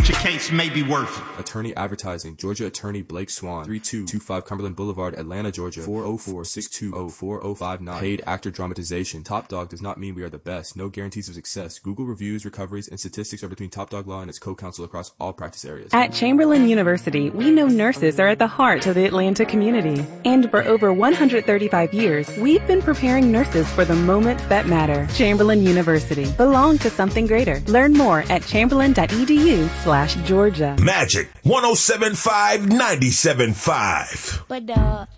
your case may be worth it. Attorney Advertising, Georgia Attorney Blake Swan, 3225 Cumberland Boulevard, Atlanta, Georgia, 404-620-4059. Paid actor dramatization. Top Dog does not mean we are the best. No guarantees of success. Google reviews, recoveries, and statistics are between Top Dog Law and its co-counsel across all practice areas. At Chamberlain University, we know nurses are at the heart of the Atlanta community. And for over 135 years, we've been preparing nurses for the moments that matter. Chamberlain University. Belong to something greater. Learn more at chamberlain.edu/Georgia. Magic 107.5 97.5.